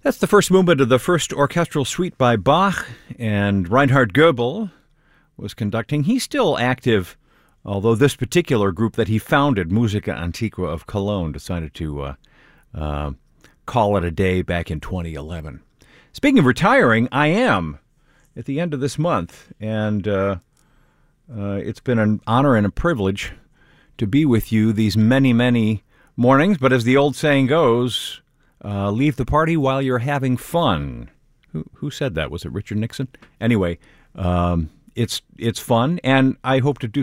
That's the first movement of the first orchestral suite by Bach, and Reinhard Goebel was conducting. He's still active, although this particular group that he founded, Musica Antiqua of Cologne, decided to call it a day back in 2011. Speaking of retiring, I am at the end of this month, and it's been an honor and a privilege to be with you these many, many mornings. But as the old saying goes, leave the party while you're having fun. Who said that? Was it Richard Nixon? Anyway, it's fun, and I hope to do